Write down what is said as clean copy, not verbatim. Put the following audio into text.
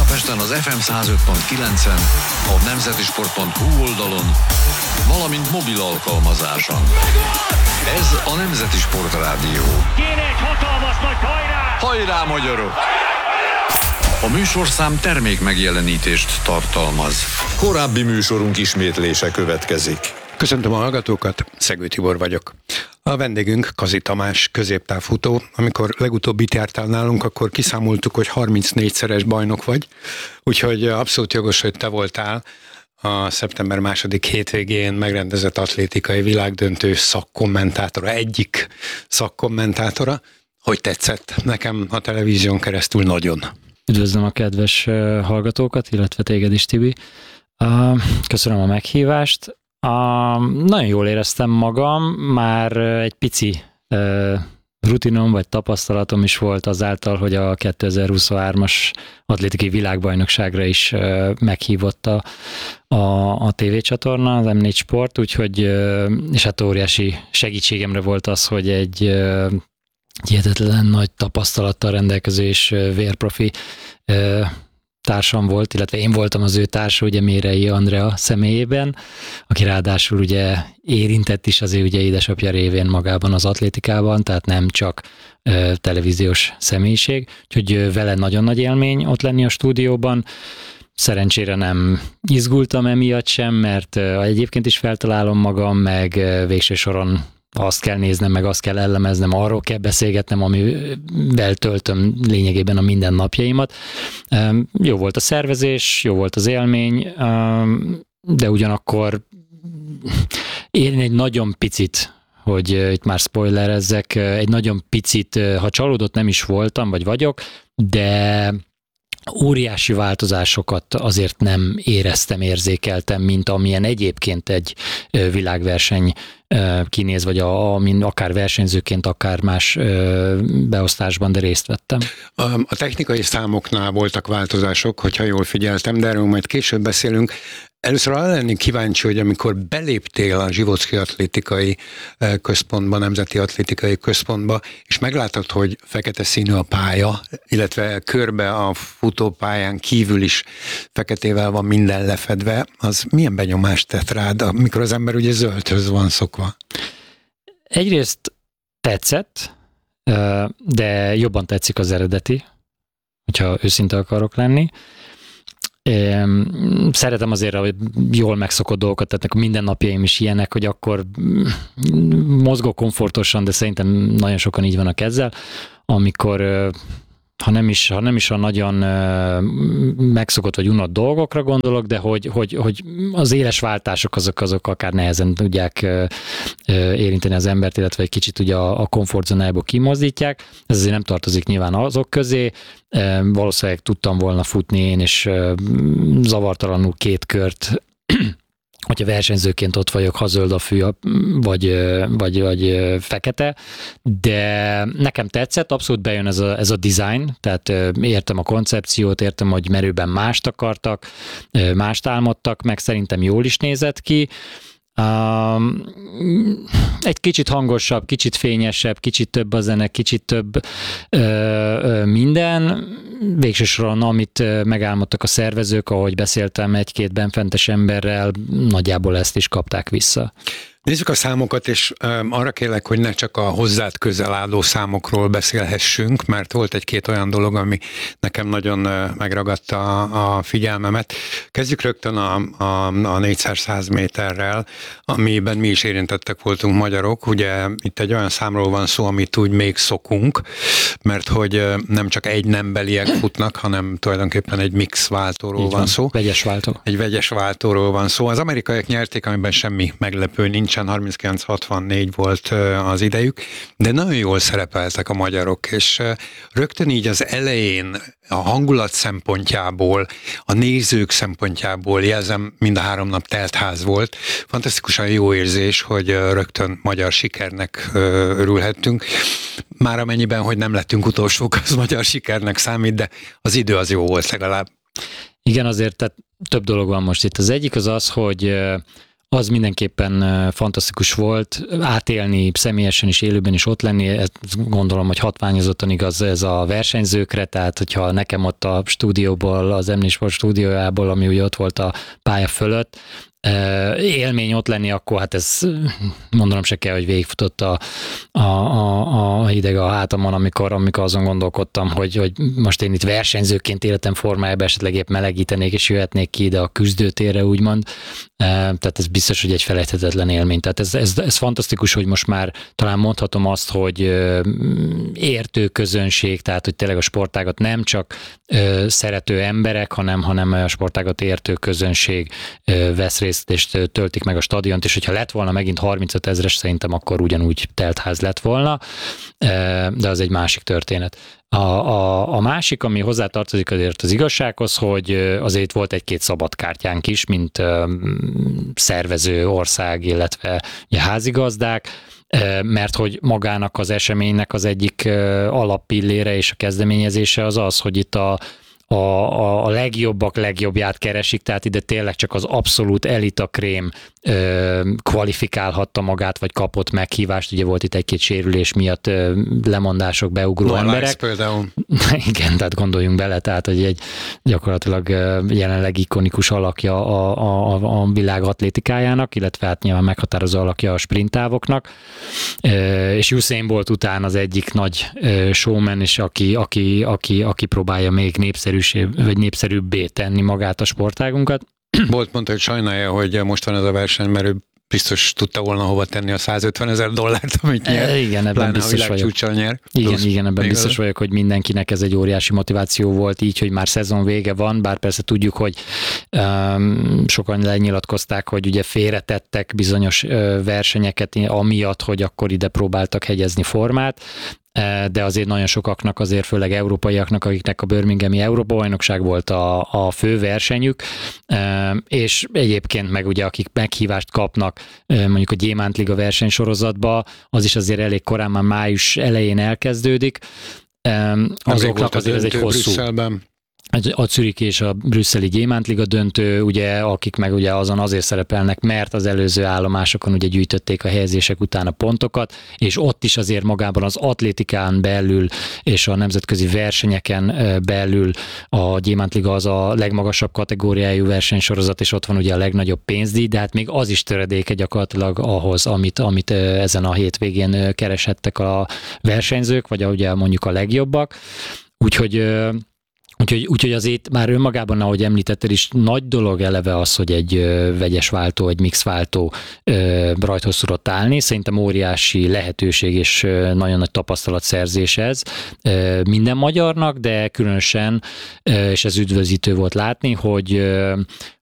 Budapesten az FM 105.9-en, a nemzetisport.hu oldalon, valamint mobil alkalmazáson. Ez a Nemzeti Sportrádió. Kéne egy hatalmas nagy hajrá! Hajrá, magyarok! A műsorszám termék megjelenítést tartalmaz. Korábbi műsorunk ismétlése következik. Köszöntöm a hallgatókat, Szegő Tibor vagyok. A vendégünk Kazi Tamás, középtávfutó. Amikor legutóbb itt jártál nálunk, akkor kiszámoltuk, hogy 34-szeres bajnok vagy, úgyhogy abszolút jogos, hogy te voltál a szeptember 2. hétvégén megrendezett atlétikai világdöntő szakkommentátora, egyik szakkommentátora. Hogy tetszett? Nekem a televízión keresztül nagyon. Üdvözlöm a kedves hallgatókat, illetve téged is, Tibi. Köszönöm a meghívást. Nagyon jól éreztem magam, már egy pici rutinom vagy tapasztalatom is volt azáltal, hogy a 2023-as atlétikai világbajnokságra is meghívott a tévécsatorna, az M4 Sport, úgyhogy, és hát óriási segítségemre volt az, hogy egy hihetetlen nagy tapasztalattal rendelkező és vérprofi társam volt, illetve én voltam az ő társa, ugye Mérei Andrea személyében, aki ráadásul ugye érintett is az ő ugye édesapja révén magában az atlétikában, tehát nem csak televíziós személyiség, úgyhogy vele nagyon nagy élmény ott lenni a stúdióban. Szerencsére nem izgultam emiatt sem, mert egyébként is feltalálom magam, meg végső soron azt kell néznem, meg azt kell elemeznem, arról kell beszélgetnem, amivel töltöm lényegében a mindennapjaimat. Jó volt a szervezés, jó volt az élmény, de ugyanakkor én egy nagyon picit, hogy itt már spoilerezzek, egy nagyon picit, ha csalódott nem is voltam, vagy vagyok, de óriási változásokat azért nem éreztem, érzékeltem, mint amilyen egyébként egy világverseny kinéz, vagy amin akár versenyzőként, akár más beosztásban, de részt vettem. A technikai számoknál voltak változások, hogyha jól figyeltem, de erről majd később beszélünk. Először arra lennék kíváncsi, hogy amikor beléptél a Zsivocki Atlétikai Központba, Nemzeti Atlétikai Központba, és meglátod, hogy fekete színű a pálya, illetve körbe a futópályán kívül is feketével van minden lefedve, az milyen benyomást tett rád, amikor az ember ugye zöldhöz van szokva? Egyrészt tetszett, de jobban tetszik az eredeti, hogyha őszinte akarok lenni. Szeretem azért a jól megszokott dolgokat, tehát mindennapjaim is ilyenek, hogy akkor mozgok komfortosan, de szerintem nagyon sokan így vannak ezzel, amikor ha nem is a nagyon megszokott vagy unott dolgokra gondolok, de hogy az éles váltások azok akár nehezen tudják érinteni az embert, illetve egy kicsit ugye a komfortzónájából kimozdítják. Ez azért nem tartozik nyilván azok közé. Valószínűleg tudtam volna futni én, és zavartalanul 2 kört, hogyha versenyzőként ott vagyok, ha zöld a fű, vagy fekete, de nekem tetszett, abszolút bejön ez a design, tehát értem a koncepciót, értem, hogy merőben mást akartak, mást álmodtak, meg szerintem jól is nézett ki. Egy kicsit hangosabb, kicsit fényesebb, kicsit több a zene, kicsit több minden. Végső soron, amit megálmodtak a szervezők, ahogy beszéltem 1-2 benfentes emberrel, nagyjából ezt is kapták vissza. Nézzük a számokat, és arra kérlek, hogy ne csak a hozzád közel álló számokról beszélhessünk, mert volt 1-2 olyan dolog, ami nekem nagyon megragadta a figyelmemet. Kezdjük rögtön a 4x100 méterrel, amiben mi is érintettek voltunk magyarok. Ugye itt egy olyan számról van szó, amit úgy még szokunk, mert hogy nem csak egy nembeliek futnak, hanem tulajdonképpen egy mix váltóról van szó. Vegyes váltó. Egy vegyes váltóról van szó. Az amerikaiak nyerték, amiben semmi meglepő nincs. 39-64 volt az idejük, de nagyon jól szerepeltek a magyarok, és rögtön így az elején a hangulat szempontjából, a nézők szempontjából, jelzem, mind a 3 nap teltház volt. Fantasztikusan jó érzés, hogy rögtön magyar sikernek örülhettünk. Már amennyiben, hogy nem lettünk utolsók, az magyar sikernek számít, de az idő az jó volt legalább. Igen, azért tehát több dolog van most itt. Az egyik az, hogy az mindenképpen fantasztikus volt, átélni személyesen is, élőben is ott lenni, ezt gondolom, hogy hatványozottan igaz ez a versenyzőkre, tehát hogyha nekem ott a stúdióból, az M4 Sport stúdiójából, ami ugye ott volt a pálya fölött, élmény ott lenni, akkor hát ez mondanom se kell, hogy végigfutott a hideg a hátamon, amikor azon gondolkodtam, hogy most én itt versenyzőként életem formájában esetleg épp melegítenék, és jöhetnék ki ide a küzdőtérre, úgymond. Tehát ez biztos, hogy egy felejthetetlen élmény. Tehát ez fantasztikus, hogy most már talán mondhatom azt, hogy értő közönség, tehát hogy tényleg a sportágat nem csak szerető emberek, hanem a sportágat értő közönség vesz részt, és töltik meg a stadiont, és hogyha lett volna megint 35 000-es, szerintem akkor ugyanúgy teltház lett volna, de az egy másik történet. A másik, ami hozzátartozik azért az igazsághoz, hogy azért volt egy-két szabadkártyánk is, mint szervező ország, illetve házigazdák, mert hogy magának az eseménynek az egyik alappillére és a kezdeményezése az, hogy itt a legjobbak legjobbját keresik, tehát ide tényleg csak az abszolút elita krém kvalifikálhatta magát, vagy kapott meghívást. Ugye volt itt egy-két sérülés miatt lemondások, beugró emberek. Például. Igen, tehát gondoljunk bele, tehát hogy egy gyakorlatilag jelenleg ikonikus alakja a világ atlétikájának, illetve hát nyilván meghatározó alakja a sprinttávoknak. És Usain Bolt után az egyik nagy showman, és aki próbálja még népszerűbbé tenni magát a sportágunkat. Bolt mondta, hogy sajnálja, hogy most van ez a verseny, mert ő biztos tudta volna hova tenni a $150 000, amit nyer. Igen, ebben biztos vagyok. Nyer. Igen, ebben biztos vagyok, hogy mindenkinek ez egy óriási motiváció volt, így, hogy már szezon vége van, bár persze tudjuk, hogy sokan lenyilatkozták, hogy ugye félretettek bizonyos versenyeket, amiatt, hogy akkor ide próbáltak hegyezni formát, de azért nagyon sokaknak, azért főleg európaiaknak, akiknek a Birminghami Európa-bajnokság volt a fő versenyük, és egyébként meg ugye akik meghívást kapnak mondjuk a Gyémántliga versenysorozatba, az is azért elég korán, már május elején elkezdődik. Azoknak azért ez egy hosszú... Brüsszelben. A Zürich és a brüsszeli Gyémántliga döntő, ugye, akik meg ugye azon azért szerepelnek, mert az előző állomásokon ugye gyűjtötték a helyezések után a pontokat, és ott is azért magában az atlétikán belül és a nemzetközi versenyeken belül a Gyémántliga az a legmagasabb kategóriájú versenysorozat, és ott van ugye a legnagyobb pénzdíj, de hát még az is töredéke gyakorlatilag ahhoz, amit ezen a hétvégén kereshettek a versenyzők, vagy ugye mondjuk a legjobbak. Úgyhogy azért már önmagában, ahogy említetted is, nagy dolog eleve az, hogy egy vegyes váltó, egy mix váltó rajthoz tudott állni. Szerintem óriási lehetőség és nagyon nagy tapasztalatszerzés ez minden magyarnak, de különösen, és ez üdvözítő volt látni, hogy